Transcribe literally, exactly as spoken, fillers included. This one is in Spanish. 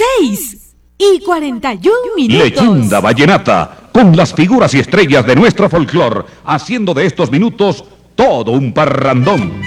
seis y cuarenta y un minutos. Leyenda vallenata, con las figuras y estrellas de nuestro folclor, haciendo de estos minutos todo un parrandón.